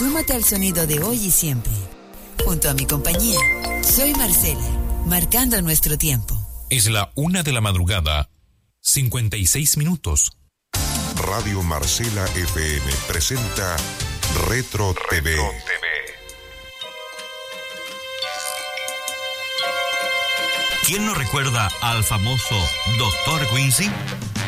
Súmate al sonido de hoy y siempre. Junto a mi compañía, soy Marcela, marcando nuestro tiempo. Es la 1:00 a.m, 56 minutos. Radio Marcela FM presenta Retro TV. ¿Quién no recuerda al famoso Dr. Quincy?